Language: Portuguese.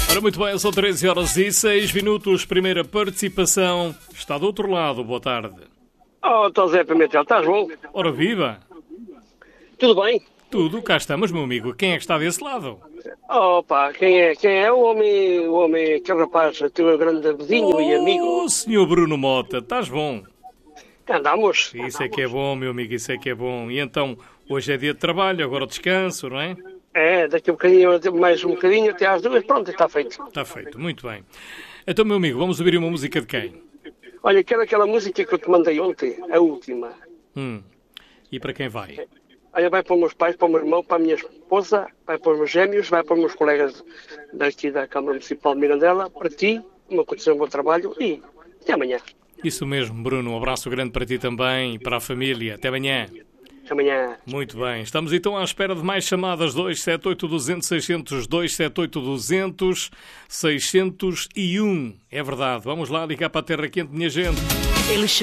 Ora, muito bem, são 13h06, primeira participação. Está do outro lado, boa tarde. Estou Zé Pimentel, estás bom? Ora, viva! Tudo bem? Tudo, cá estamos, meu amigo. Quem é que está desse lado? Quem é o homem, aquele rapaz, teu grande vizinho e amigo? Oh, senhor Bruno Mota, estás bom? Andamos. Isso é que é bom, meu amigo, isso é que é bom. E então, hoje é dia de trabalho, agora descanso, não é? Daqui a bocadinho, mais um bocadinho, até às 2, pronto, está feito. Está feito, muito bem. Então, meu amigo, vamos ouvir uma música de quem? Olha, quero aquela música que eu te mandei ontem, a última. E para quem vai? Olha, vai para os meus pais, para o meu irmão, para a minha esposa, vai para os meus gêmeos, vai para os meus colegas daqui da Câmara Municipal de Mirandela, para ti, uma continuação do bom trabalho e até amanhã. Isso mesmo, Bruno. Um abraço grande para ti também e para a família. Até amanhã. Até amanhã. Muito bem. Estamos então à espera de mais chamadas. 278-200-600, 278-200, 601. É verdade. Vamos lá ligar para a Terra Quente, minha gente.